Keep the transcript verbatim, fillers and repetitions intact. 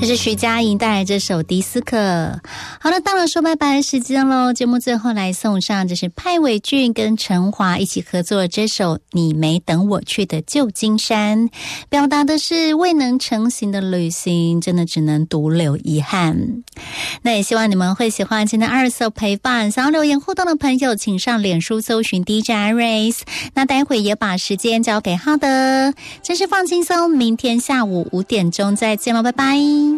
这是徐佳莹带来这首迪斯科。好了，到了说拜拜的时间咯，节目最后来送上，这是派伟俊跟陈华一起合作的这首你没等我去的旧金山，表达的是未能成行的旅行真的只能独留遗憾。那也希望你们会喜欢今天二手陪伴，想要留言互动的朋友请上脸书搜寻 D J Iris， 那待会也把时间交给浩德，真是放轻松，明天下午五点钟再见了，拜拜。